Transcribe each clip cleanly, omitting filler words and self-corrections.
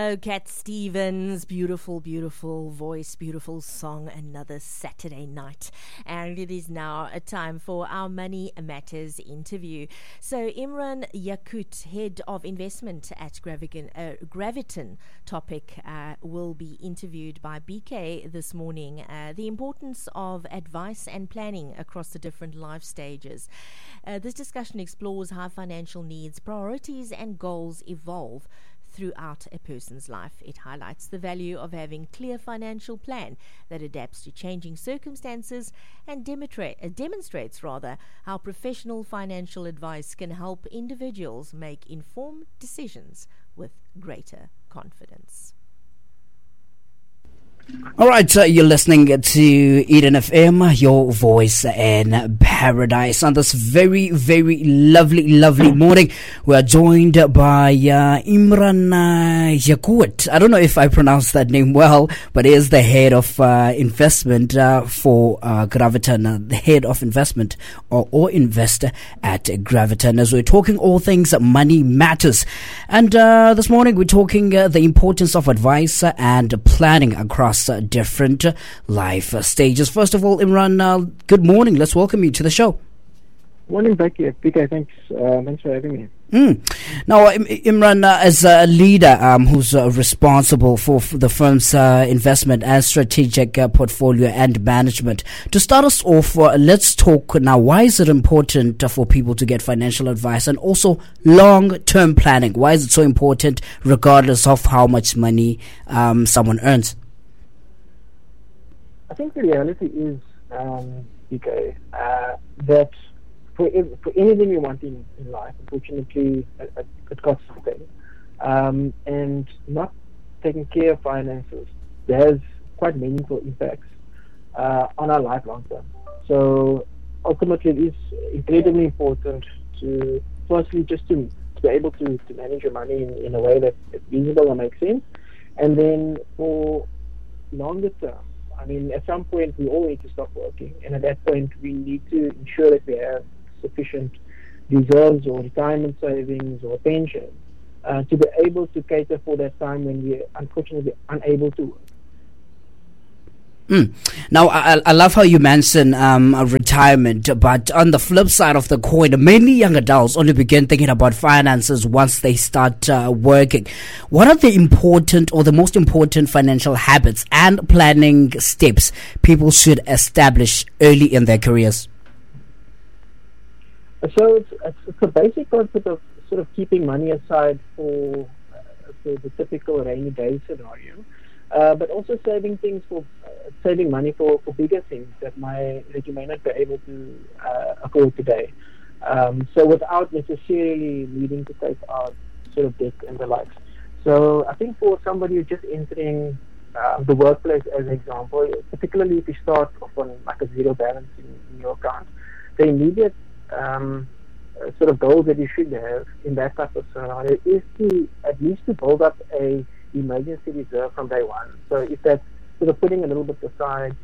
go, Cat Stevens. Beautiful, beautiful voice, beautiful song. Another Saturday night. And it is now a time for our Money Matters interview. So Imran Yakut, Head of Investment at Graviton Topic, will be interviewed by BK this morning. The importance of advice and planning across the different life stages. This discussion explores how financial needs, priorities and goals evolve throughout a person's life. It highlights the value of having a clear financial plan that adapts to changing circumstances and demonstrates how professional financial advice can help individuals make informed decisions with greater confidence. All right, you're listening to Eden FM, your voice in paradise. On this very, very lovely morning, we are joined by Imran Yakut. I don't know if I pronounced that name well, but he is the head of investment for Graviton, the head of investment or investor at Graviton, as we're talking all things money matters. And this morning, we're talking the importance of advice and planning across different life stages. First of all, Imran, good morning. Let's welcome you to the show. Morning, Becky. Thanks for having me. Now, Imran, as a leader who's responsible for the firm's investment and strategic portfolio and management, to start us off, let's talk now. Why is it important for people to get financial advice and also long-term planning? Why is it so important regardless of how much money someone earns? I think the reality is, PK, that for anything we want in life, unfortunately, it costs something. And not taking care of finances, there's quite meaningful impacts on our life long term. So ultimately, it is incredibly important to, firstly, just to be able to manage your money in a way that is feasible and makes sense. And then for longer term, I mean, at some point, we all need to stop working. And at that point, we need to ensure that we have sufficient reserves or retirement savings or pension to be able to cater for that time when we're unfortunately unable to work. Now, I love how you mention retirement, but on the flip side of the coin, many young adults only begin thinking about finances once they start working. What are the important or the most important financial habits and planning steps people should establish early in their careers? So it's a basic concept of sort of keeping money aside for the typical rainy day scenario. But also saving money for bigger things that you may not be able to afford today. So without necessarily needing to take out sort of debt and the likes. So I think for somebody who's just entering the workplace, as an example, particularly if you start off on like a zero balance in your account, the immediate sort of goal that you should have in that type of scenario is to at least to build up a emergency reserve from day one. So if that's sort of putting a little bit aside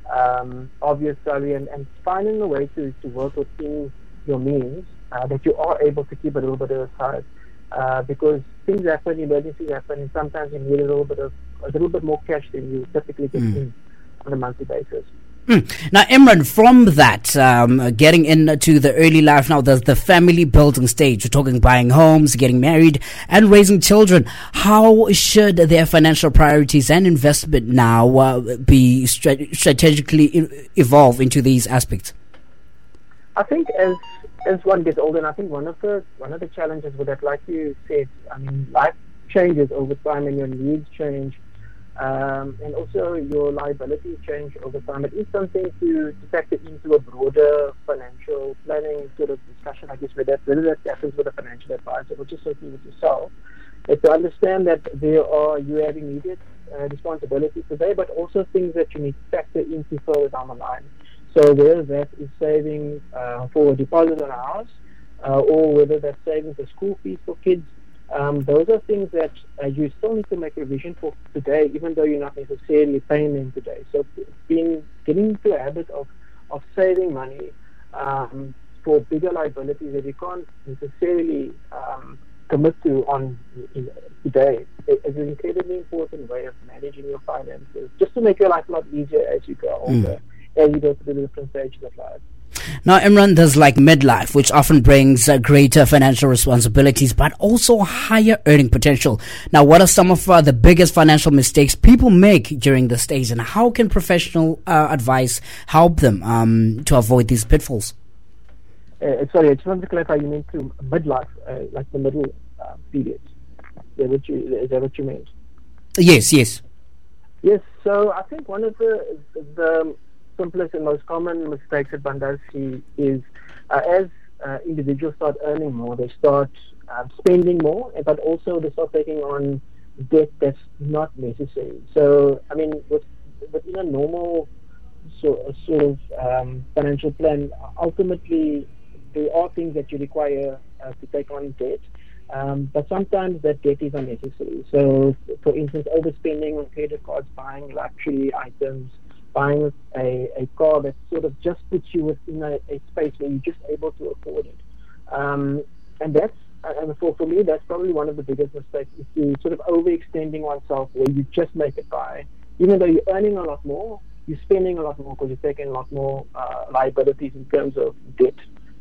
of your salary and finding a way to work within your means that you are able to keep a little bit aside because things happen, emergencies happen, and sometimes you need a little bit more cash than you typically get in on a monthly basis. Now, Imran, from that, getting into the early life now, there's the family building stage. We're talking buying homes, getting married, and raising children. How should their financial priorities and investment now be strategically evolve into these aspects? I think as one gets older, and I think one of the challenges with that, like you said, I mean, life changes over time and your needs change. And also your liabilities change over time. It is something to factor into a broader financial planning sort of discussion, I guess, whether that happens with a financial advisor or just certainly with yourself. It's to understand that you have immediate responsibilities today, but also things that you need to factor into further down the line. So whether that is saving for a deposit on a house, or whether that's saving for school fees for kids, those are things that you still need to make revision for today, even though you're not necessarily paying them today. So getting into a habit of saving money for bigger liabilities that you can't necessarily commit to on today is an incredibly important way of managing your finances, just to make your life a lot easier as you grow older, as you go through the different stages of life. Now, Imran, there's like midlife, which often brings greater financial responsibilities, but also higher earning potential. Now, what are some of the biggest financial mistakes people make during this stage, and how can professional advice help them to avoid these pitfalls? Sorry, I just want to clarify, you mean to midlife, like the middle period. Is that what you meant? Yes. Yes, so I think one of the simplest and most common mistakes that one does see is as individuals start earning more, they start spending more, but also they start taking on debt that's not necessary. So, I mean, within a normal sort of financial plan, ultimately there are things that you require to take on debt, but sometimes that debt is unnecessary. So, for instance, overspending on credit cards, buying luxury items, buying a car that sort of just puts you within a space where you're just able to afford it. And for me, that's probably one of the biggest mistakes, is to sort of overextending oneself where you just make it buy. Even though you're earning a lot more, you're spending a lot more because you're taking a lot more liabilities in terms of debt.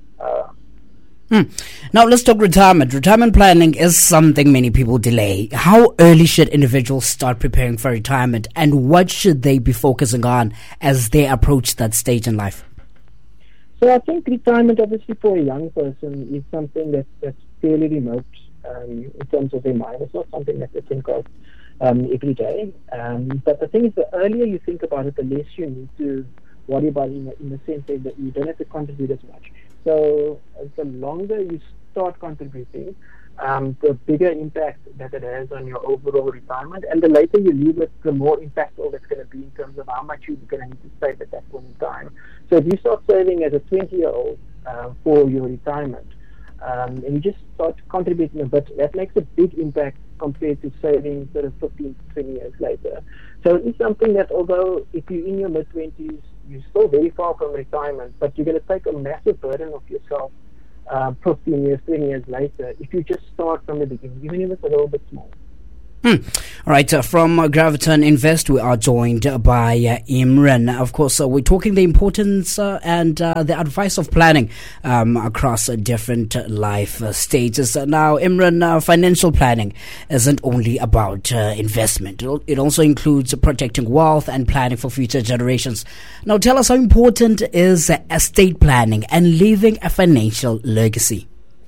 Now let's talk retirement. Retirement planning is something many people delay. How early should individuals start preparing for retirement, and what should they be focusing on as they approach that stage in life? So I think retirement, obviously, for a young person is something that's fairly remote in terms of their mind. It's not something that they think of every day. But the thing is, the earlier you think about it, the less you need to worry about it in the sense that you don't have to contribute as much. So the longer you start contributing, the bigger impact that it has on your overall retirement, and the later you leave it, the more impactful that's going to be in terms of how much you're going to need to save at that point in time. So if you start saving as a 20-year-old for your retirement, and you just start contributing a bit, that makes a big impact compared to saving sort of 15 to 20 years later. So it's something that, although if you're in your mid-20s, you're still very far from retirement, but you're going to take a massive burden off yourself 15 years, 20 years later if you just start from the beginning, even if it's a little bit small. All right, from Graviton Invest, we are joined by Imran. Of course, we're talking the importance and the advice of planning across different life stages. Now, Imran, financial planning isn't only about investment. It also includes protecting wealth and planning for future generations. Now, tell us, how important is estate planning and leaving a financial legacy?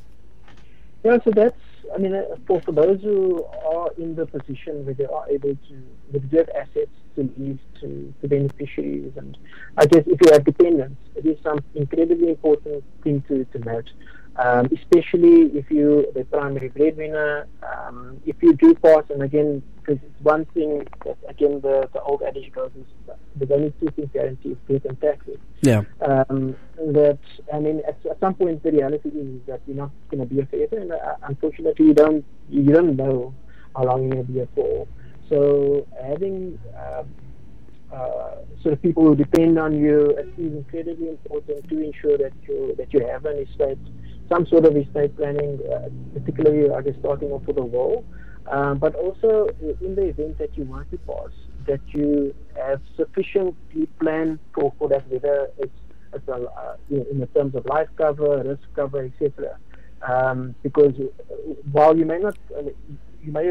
Yeah, so that's, I mean, for those who are in the position where they are able to, with good assets to leave to beneficiaries, and I guess if you have dependents, it is some incredibly important thing to note, especially if you're the primary breadwinner. If you do pass, and again, because one thing that, again, the old adage goes is there's only two things guaranteed: death and taxes. Yeah. That, I mean, at some point the reality is that you're not going to be here forever, and unfortunately you don't know how long you're going to be here for. So having sort of people who depend on you, it is incredibly important to ensure that you have an estate, some sort of estate planning, particularly, I guess, starting off for the will, but also in the event that you want to pass, that you have sufficiently planned for that, whether it's in the terms of life cover, risk cover, etc. Because while you may not, you may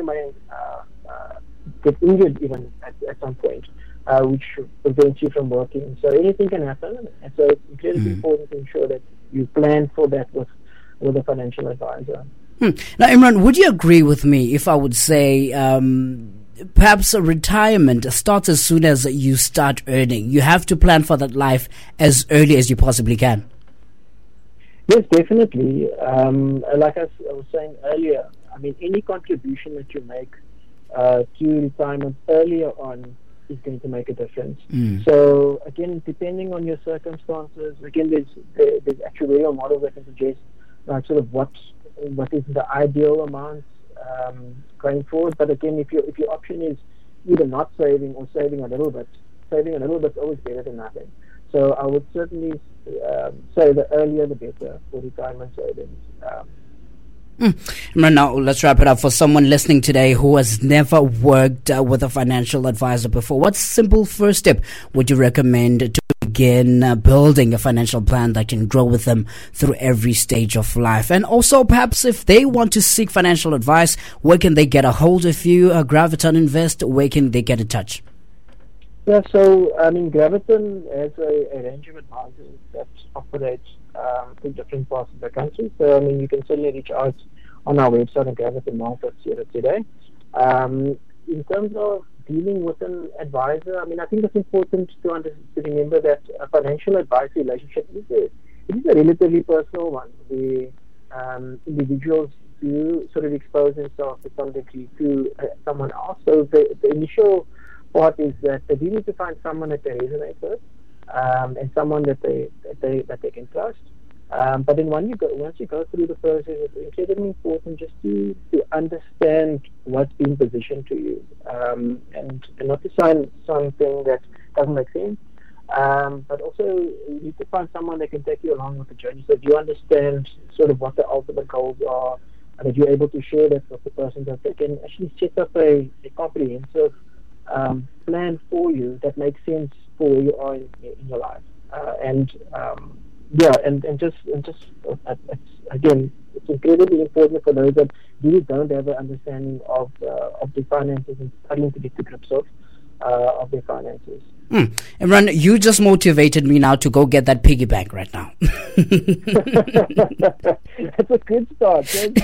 get injured even at some point, which prevents you from working. So anything can happen, and so it's incredibly important to ensure that you plan for that with a financial advisor. Now, Imran, would you agree with me if I would say perhaps a retirement starts as soon as you start earning? You have to plan for that life as early as you possibly can. Yes, definitely. Like I was saying earlier, I mean, any contribution that you make to retirement earlier on is going to make a difference. So again, depending on your circumstances, again, there's actuarial models that can suggest sort of what is the ideal amount going forward. But again, if your option is either not saving or saving a little bit is always better than nothing. So I would certainly say the earlier the better for retirement savings. Now, let's wrap it up. For someone listening today who has never worked with a financial advisor before, what simple first step would you recommend to begin building a financial plan that can grow with them through every stage of life? And also, perhaps if they want to seek financial advice, where can they get a hold of you? Graviton Invest, where can they get in touch? Yeah, so Graviton has a range of advisors that operates in different parts of the country. So you can certainly reach out on our website at gravitonmarkets.co.za. In terms of dealing with an advisor, I think it's important to remember that a financial advice relationship is a relatively personal one. The individuals do sort of expose themselves to some degree to someone else. So the initial part is that they do need to find someone that they resonate with, and someone that they can trust. But then once you go through the process, it's incredibly important just to understand what's being positioned to you, and not to sign something that doesn't make sense. But also you need to find someone that can take you along with the journey. So if you understand sort of what the ultimate goals are, and if you're able to share that with the person, that they can actually set up a comprehensive plan for you that makes sense for where you are in your life, it's incredibly important for those that really don't have an understanding of their finances and starting to get to grips of their finances. Imran, you just motivated me now to go get that piggy bank right now. That's a good start. Just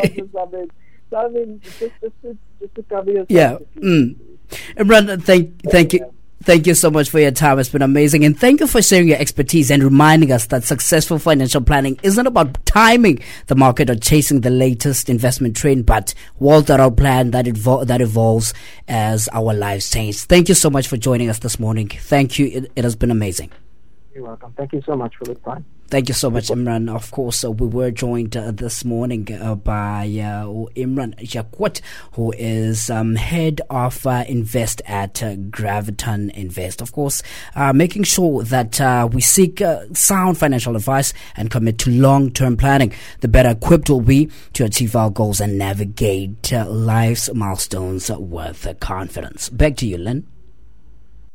to cover yourself. Yeah. Imran, thank you so much for your time. It's been amazing. And thank you for sharing your expertise and reminding us that successful financial planning isn't about timing the market or chasing the latest investment trend, but well-thought-out plan that evolves as our lives change. Thank you so much for joining us this morning. Thank you. It has been amazing. You're welcome. Thank you so much for the time. Thank you so much, Imran. Of course, we were joined this morning by Imran Jacquet, who is head of Invest at Graviton Invest. Of course, making sure that we seek sound financial advice and commit to long-term planning. The better equipped we'll be to achieve our goals and navigate life's milestones with confidence. Back to you, Lynn.